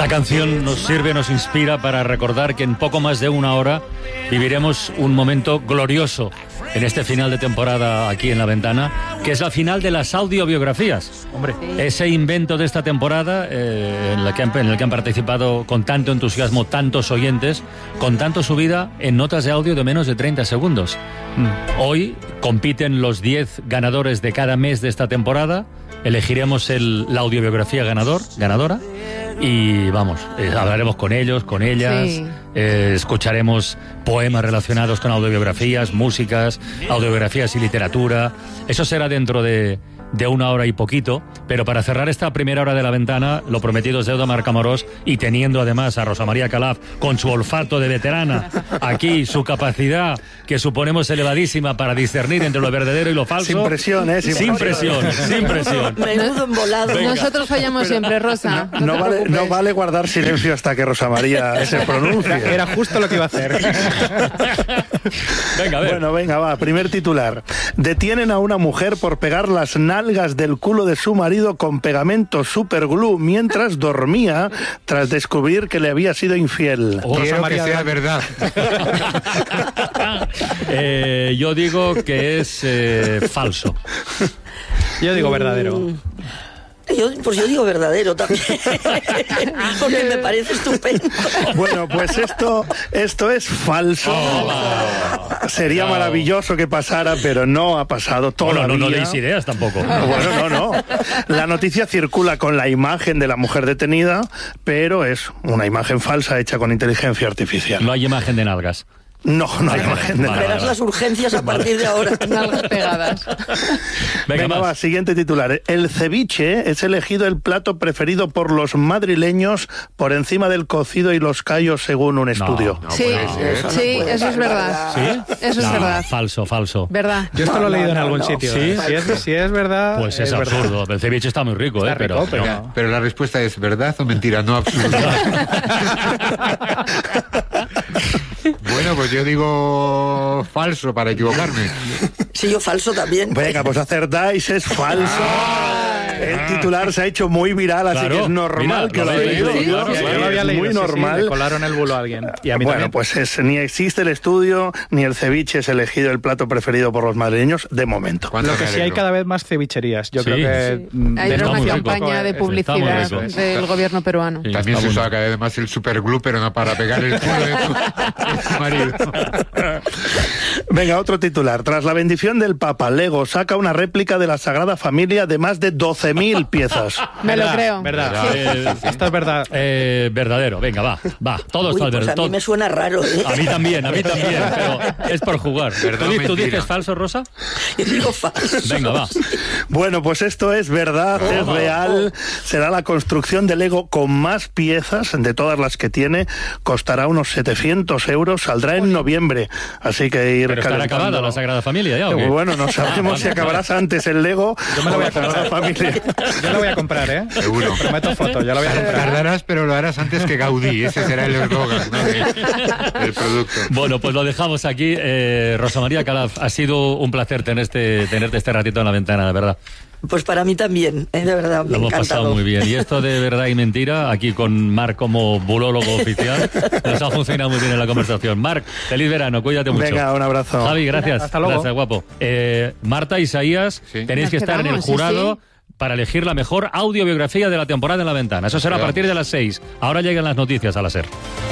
Esta canción nos sirve, nos inspira para recordar que en poco más de una hora viviremos un momento glorioso en este final de temporada aquí en La Ventana, que es la final de las audiobiografías. Hombre, Ese invento de esta temporada en el que han participado con tanto entusiasmo tantos oyentes, con tanto subida en notas de audio de menos de 30 segundos. Hoy compiten los 10 ganadores de cada mes de esta temporada. Elegiremos la audiobiografía ganadora y vamos, hablaremos con ellos, con ellas, Sí. Escucharemos poemas relacionados con audiobiografías, músicas, audiobiografías y literatura. Eso será dentro de una hora y poquito, pero para cerrar esta primera hora de La Ventana, lo prometido es deuda, Marc Amorós, y teniendo además a Rosa María Calaf con su olfato de veterana, aquí su capacidad que suponemos elevadísima para discernir entre lo verdadero y lo falso. Sin presión, ¿eh? Sin presión. Menudo embolado. Venga. Nosotros fallamos siempre, Rosa. No vale guardar silencio hasta que Rosa María se pronuncie. era justo lo que iba a hacer. Venga, a ver. Bueno, venga, va. Primer titular. Detienen a una mujer por pegar las nalgas del culo de su marido con pegamento superglue mientras dormía tras descubrir que le había sido infiel. Quiero que sea verdad. Yo digo que es falso. Yo digo verdadero. Yo digo verdadero también, porque me parece estupendo. Bueno, pues esto es falso. Sería maravilloso que pasara, pero no ha pasado todavía. No deis ideas tampoco. Bueno, no. La noticia circula con la imagen de la mujer detenida, pero es una imagen falsa hecha con inteligencia artificial. No hay imagen de nalgas. No hay imagen de Vale, nada. Verás las urgencias a partir de ahora. Nalgas pegadas. Venga, Va, más. siguiente titular. El ceviche es elegido el plato preferido por los madrileños por encima del cocido y los callos, según un estudio. No Sí, puede ser. sí, eso es verdad. ¿Sí? Eso es No, verdad. Falso. ¿Verdad? Yo esto lo he leído en algún sitio. ¿Sí? Si es verdad, Pues es verdad. absurdo. El ceviche está muy rico, Está rico, pero- no. Pero la respuesta es verdad o mentira, no absurdo. Bueno, pues yo digo falso para equivocarme. Sí, yo falso también. Venga, pues acertáis, es falso. El titular se ha hecho muy viral, así Claro, que es normal mira, que lo lo habéis hayáis leído, leído. claro, Sí, Yo lo había es leído, muy sí, normal. le colaron el bulo a alguien. Y a mí Bueno, también. pues ni existe el estudio, ni el ceviche es elegido el plato preferido por los madrileños, de momento. ¿Cuánto Lo que me sí hay alegro? cada vez más cevicherías. Yo Sí. creo que... Hay Está una muy rico. campaña de Está muy publicidad rico. del gobierno peruano. Sí, También está se bueno. usa cada vez más el superglue, pero no para pegar el culo de tu marido. Venga, otro titular. Tras la bendición del Papa, Lego saca una réplica de la Sagrada Familia de más de 12.000 piezas. Me lo creo. Verdad. Sí. Esto es verdad. Verdadero, venga, va. Todo Uy, está pues a verdadero. mí me suena raro, ¿eh? A mí también, pero es por jugar. Verdad o ¿Tú mentira? dices falso, Rosa? Yo digo falso. Venga, va. Bueno, pues esto es verdad, es real. Será la construcción de Lego con más piezas de todas las que tiene. Costará unos 700 euros. Saldrá en noviembre. Así que ir Pero estará calentando. acabada la Sagrada Familia ya, ¿o qué? Bueno, no sabemos si acabarás antes el Lego Yo me lo o voy la a comprar. Sagrada Familia. Yo lo voy a comprar, ¿eh? Seguro. Prometo foto, ya lo voy a comprar. Tardarás, pero lo harás antes que Gaudí. Ese será el eslogan, ¿no? del producto. Bueno, pues lo dejamos aquí. Rosa María Calaf, ha sido un placer tenerte este ratito en La Ventana, de verdad. Pues para mí también, de verdad, me Lo ha hemos encantado. pasado muy bien. Y esto de verdad y mentira, aquí con Marc como bulólogo oficial, nos ha funcionado muy bien en la conversación. Marc, feliz verano, cuídate mucho. Venga, un abrazo. Javi, gracias. Hasta luego. Gracias, guapo. Isaías, Isaías, Sí. tenéis que Nos estar en el quedamos, sí, jurado sí. para elegir la mejor audiobiografía de la temporada en La Ventana. Eso será a partir de las 6. Ahora llegan las noticias a la SER.